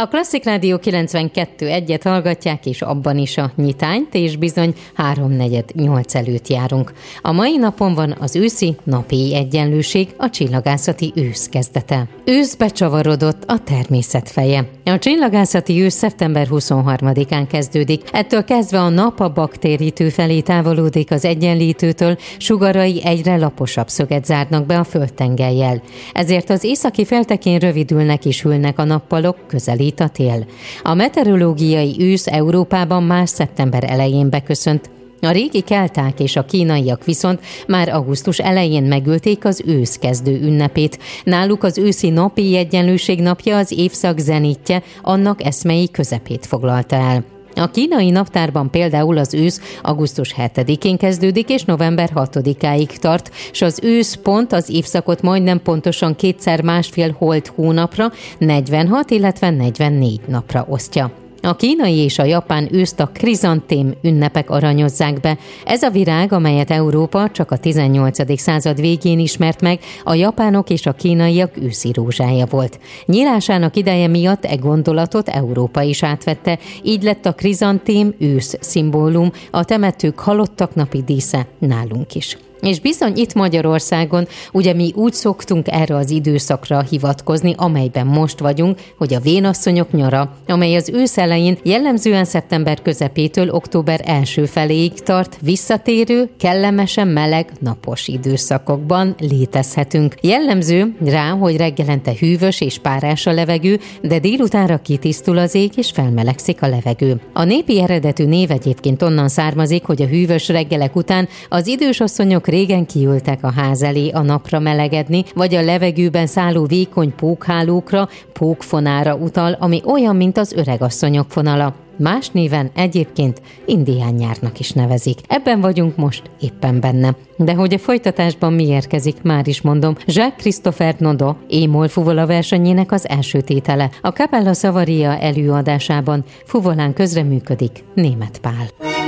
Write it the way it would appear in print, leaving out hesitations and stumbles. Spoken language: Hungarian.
A Klasszik Rádió 92.1-et hallgatják, és abban is a nyitányt, és bizony 3:48 előtt járunk. A mai napon van az őszi napi egyenlőség, a csillagászati ősz kezdete. Őszbe csavarodott a természet feje. A csillagászati ősz szeptember 23-án kezdődik. Ettől kezdve a nap a baktérítő felé távolodik az egyenlítőtől, sugarai egyre laposabb szöget zárnak be a földtengelyel. Ezért az északi féltekén rövidülnek és hűlnek a nappalok, közelít a tél. A meteorológiai ősz Európában már szeptember elején beköszönt. A régi kelták és a kínaiak viszont már augusztus elején megölték az ősz kezdő ünnepét. Náluk az őszi napi egyenlőség napja az évszak zenitje, annak eszmei közepét foglalta el. A kínai naptárban például az ősz augusztus 7-én kezdődik és november 6-áig tart, és az ősz pont az évszakot majdnem pontosan 2x1,5 holt hónapra, 46, illetve 44 napra osztja. A kínai és a japán őszt a krizantém ünnepek aranyozzák be. Ez a virág, amelyet Európa csak a 18. század végén ismert meg, a japánok és a kínaiak őszi rózsája volt. Nyílásának ideje miatt e gondolatot Európa is átvette, így lett a krizantém ősz szimbólum, a temetők halottak napi dísze nálunk is. És bizony itt Magyarországon, ugye mi úgy szoktunk erre az időszakra hivatkozni, amelyben most vagyunk, hogy a vénasszonyok nyara, amely az ősz elején jellemzően szeptember közepétől október első feléig tart, visszatérő, kellemesen meleg, napos időszakokban létezhetünk. Jellemző rá, hogy reggelente hűvös és párás a levegő, de délutánra kitisztul az ég és felmelegszik a levegő. A népi eredetű név egyébként onnan származik, hogy a hűvös reggelek után az idős asszonyok régen kiültek a ház elé a napra melegedni, vagy a levegőben szálló vékony pókhálókra, pókfonára utal, ami olyan, mint az öregasszonyok fonala. Más néven egyébként indián nyárnak is nevezik. Ebben vagyunk most éppen benne. De hogy a folytatásban mi érkezik, már is mondom, Jacques-Christophe Nodot émol fuvola versenyének az első tétele. A Capella Savaria előadásában fuvolán közreműködik Németh Pál.